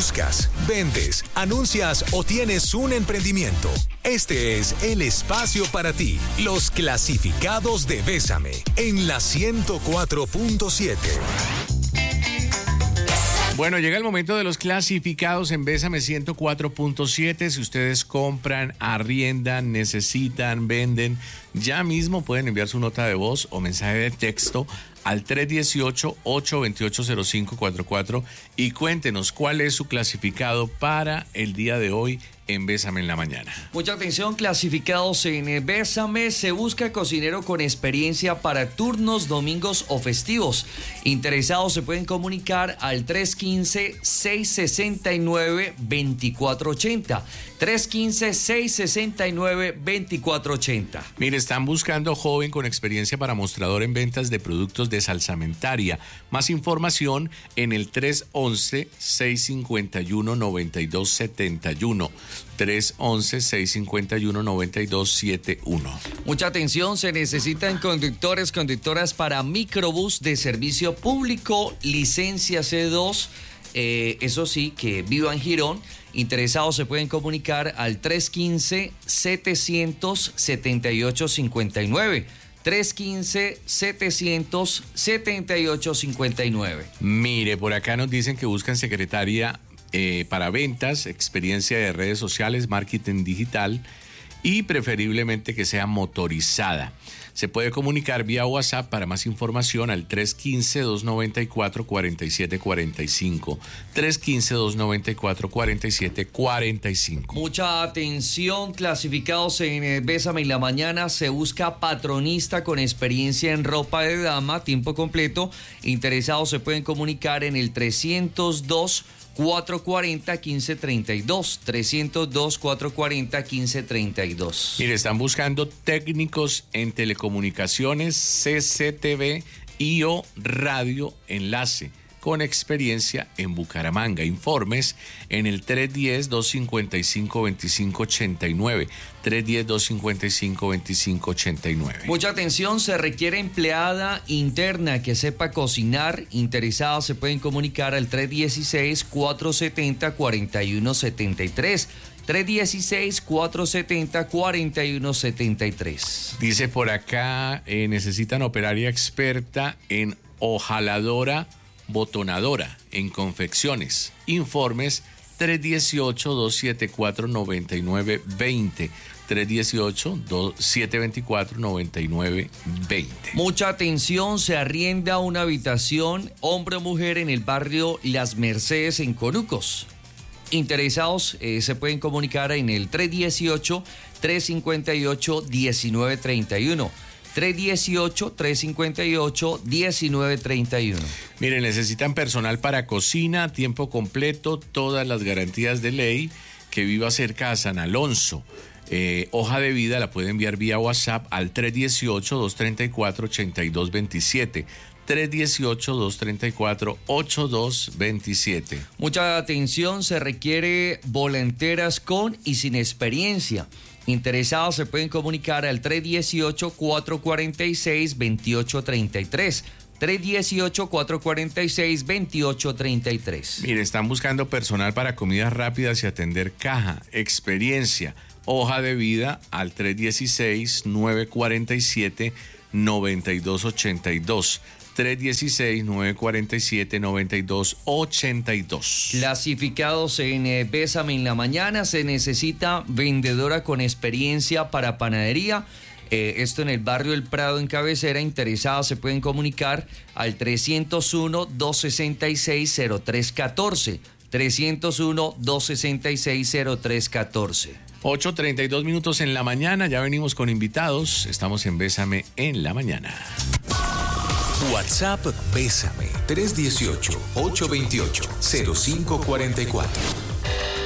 Buscas, vendes, anuncias o tienes un emprendimiento. Este es el espacio para ti. Los clasificados de Bésame en la 104.7. Bueno, llega el momento de los clasificados en Bésame 104.7. Si ustedes compran, arriendan, necesitan, venden, ya mismo pueden enviar su nota de voz o mensaje de texto al 318-828-0544 y cuéntenos cuál es su clasificado para el día de hoy en Bésame en la Mañana. Mucha atención, clasificados en Bésame. Se busca cocinero con experiencia para turnos, domingos o festivos. Interesados se pueden comunicar al 315-669-2480. 315-669-2480. Mire, están buscando joven con experiencia para mostrador en ventas de productos de salsamentaria. Más información en el 311-651-9271. 311-651-9271. Mucha atención, se necesitan conductoras para microbús de servicio público, licencia C2, eso sí, que vivan en Girón. Interesados se pueden comunicar al 315-700-7859. 315-700-7859. Mire, por acá nos dicen que buscan secretaria para ventas, experiencia de redes sociales, marketing digital y preferiblemente que sea motorizada. Se puede comunicar vía WhatsApp para más información al 315-294-4745. 315-294-4745. Mucha atención, clasificados en Bésame en la Mañana. Se busca patronista con experiencia en ropa de dama, tiempo completo. Interesados se pueden comunicar en el 302-440-1532. 302-440-1532. Mire, están buscando técnicos en telecomunicaciones, CCTV y o radio enlace con experiencia en Bucaramanga. Informes en el 310-255-2589. 310-255-2589. Mucha atención, se requiere empleada interna que sepa cocinar. Interesados se pueden comunicar al 316-470-4173. 316-470-4173. Dice por acá, necesitan operaria experta en hojaladora, botonadora, en confecciones. Informes 318-274-9920. 318-724-9920. Mucha atención, se arrienda una habitación hombre o mujer en el barrio Las Mercedes en Conucos. Interesados se pueden comunicar en el 318-358-1931. 318-358-1931. Miren, necesitan personal para cocina, tiempo completo, todas las garantías de ley, que viva cerca a San Alonso. Hoja de vida la puede enviar vía WhatsApp al 318-234-8227. 318-234-8227. Mucha atención, se requiere volanteras con y sin experiencia. Interesados se pueden comunicar al 318-446-2833. 318-446-2833. Mire, están buscando personal para comidas rápidas y atender caja. Experiencia. Hoja de vida al 316-947-9282. 316-947-9282. Clasificados en Bésame en la Mañana, se necesita vendedora con experiencia para panadería. Esto en el barrio El Prado, en Cabecera. Interesados se pueden comunicar al 301-266-0314. 301-266-0314. 8:32 minutos en la mañana, ya venimos con invitados. Estamos en Bésame en la Mañana. WhatsApp Bésame 318-828-0544.